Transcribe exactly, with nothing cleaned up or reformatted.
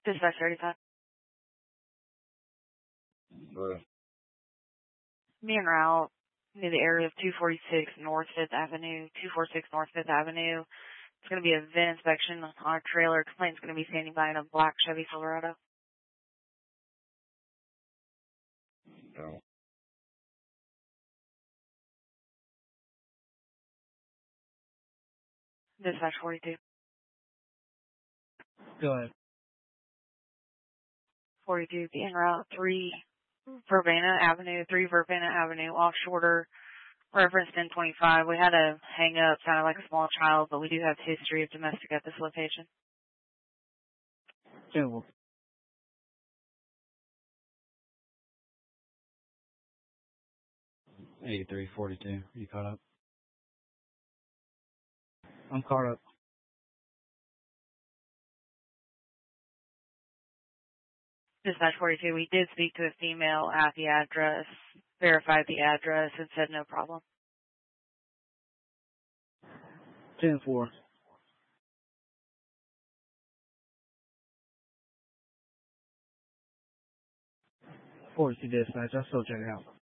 Dispatch thirty-five. Go ahead. Me en route near the area of two forty-six North Fifth Avenue, two forty-six North Fifth Avenue. It's going to be a V I N inspection on our trailer. Complaint's going to be standing by in a black Chevy Silverado. No. Dispatch forty-two. Go ahead. forty-two, be en route three Verbena Avenue, three Verbena Avenue, off shorter, reference ten twenty-five. We had a hang up, sounded like a small child, but we do have history of domestic at this location. General. eighty-three forty-two. You caught up? I'm caught up. Dispatch forty-two, we did speak to a female at the address, verified the address, and said no problem. ten four. forty-two dispatch. I'll still check it out.